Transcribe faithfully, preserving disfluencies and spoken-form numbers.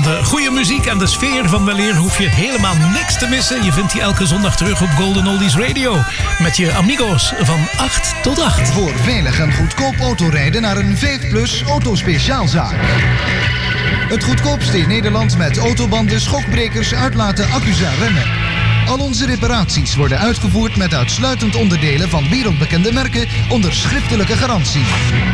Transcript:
de goede muziek en de sfeer van weleer hoef je helemaal niks te missen. Je vindt die elke zondag terug op Golden Oldies Radio. Met je amigos van acht tot acht. Voor veilig en goedkoop autorijden naar een vijf plus autospeciaalzaak. Het goedkoopste in Nederland met autobanden, schokbrekers, uitlaten, accu's en remmen. Al onze reparaties worden uitgevoerd met uitsluitend onderdelen van wereldbekende merken onder schriftelijke garantie.